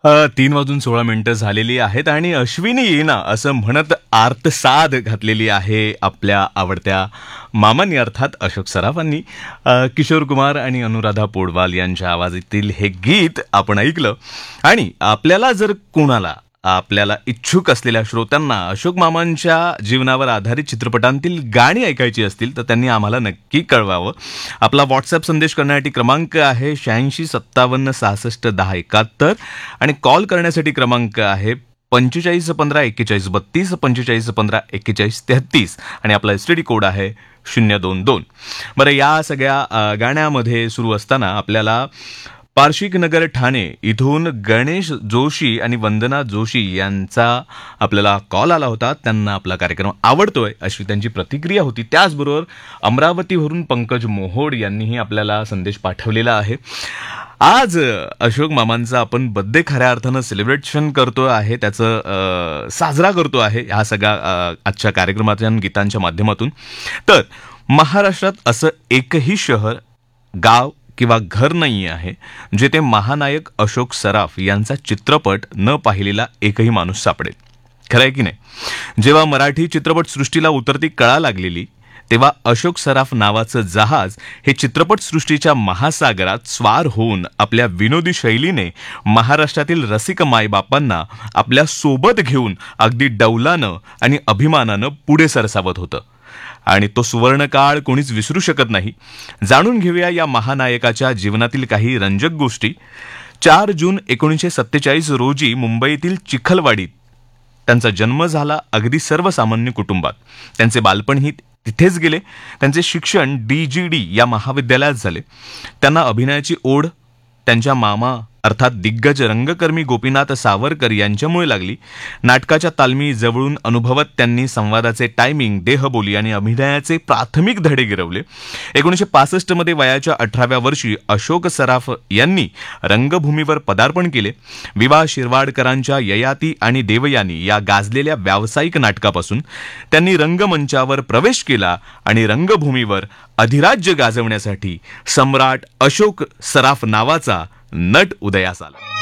3:16 झालेली आहेत आणि अश्विनी येईना असं म्हणत आर्तसाद घातलेली आहे आपल्या आवडत्या मामांनी अर्थात अशोक सराफांनी. किशोर कुमार आणि अनुराधा पौडवाल यांच्या आवाजातील हे गीत आपण ऐकलं. आणि आपल्याला जर कोणाला आपल्याला इच्छुक असलेल्या श्रोत्यांना अशोक मामांच्या जीवनावर आधारित चित्रपटांतील गाणी ऐकायची असतील तर त्यांनी आम्हाला नक्की कळवावं. आपला व्हॉट्सअप संदेश करण्यासाठी क्रमांक आहे 8657661071 आणि कॉल करण्यासाठी क्रमांक आहे 45154132 45154133 आणि आपला एसटीडी कोड आहे 022. बरं, या सगळ्या गाण्यामध्ये सुरू असताना आपल्याला पारशिक नगर ठाणे इथून गणेश जोशी आणि वंदना जोशी यांचा आपल्याला कॉल आला होता. त्यांना आपला कार्यक्रम आवडतोय अशी त्यांची प्रतिक्रिया होती. त्याचबरोबर अमरावतीवरून पंकज मोहोड यांनीही आपल्याला संदेश पाठवलेला आहे. आज अशोक मामांचा आपण बर्थडे खऱ्या अर्थानं सेलिब्रेशन करतो आहे, त्याचं साजरा करतो आहे ह्या सगळ्या आजच्या कार्यक्रमाच्या गीतांच्या माध्यमातून. तर महाराष्ट्रात असं एकही शहर, गाव किंवा घर नाही आहे जेथे महानायक अशोक सराफ यांचा चित्रपट न पाहिलेला एकही माणूस सापडेल. खरं आहे की नाही? जेव्हा मराठी चित्रपटसृष्टीला उतरती कळा लागलेली तेव्हा अशोक सराफ नावाचं जहाज हे चित्रपटसृष्टीच्या महासागरात स्वार होऊन आपल्या विनोदी शैलीने महाराष्ट्रातील रसिक मायबापांना आपल्या सोबत घेऊन अगदी डौलानं आणि अभिमानानं पुढे सरसावत होतं. आणि तो सुवर्णकाळ कोणीच विसरू शकत नाही. जाणून घेऊया या महानायकाच्या जीवनातील काही रंजक गोष्टी. 4 जून 1947 रोजी मुंबईतील चिखलवाडीत त्यांचा जन्म झाला. अगदी सर्वसामान्य कुटुंबात त्यांचे बालपणही तिथेच गेले. त्यांचे शिक्षण DGD या महाविद्यालयात झाले. त्यांना अभिनयाची ओढ त्यांच्या मामा अर्थात दिग्गज रंगकर्मी गोपीनाथ सावरकर यांच्यामुळे लागली. नाटकाच्या तालमी जवळून अनुभवत त्यांनी संवादाचे टायमिंग, देहबोली आणि अभिनयाचे प्राथमिक धडे गिरवले. 1965 मध्ये वयाच्या 18व्या वर्षी अशोक सराफ यांनी रंगभूमीवर पदार्पण केले. विवा शिरवाडकरांच्या ययाती आणि देवयानी या गाजलेल्या व्यावसायिक नाटकापासून त्यांनी रंगमंचावर प्रवेश केला आणि रंगभूमीवर अधिराज्य गाजवण्यासाठी सम्राट अशोक सराफ नावाचा नट उदयास आला.